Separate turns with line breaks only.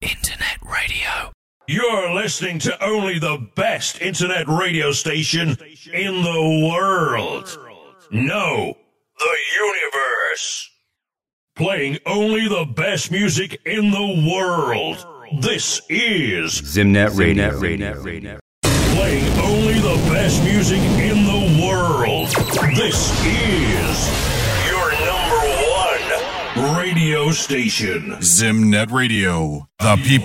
Internet radio.
You're listening to only the best internet radio station in the world. No, the universe. Playing only the best music in the world. This is
Zimnet Radio.
Playing only the best music in the world. This is your number one radio station.
Zimnet Radio. The people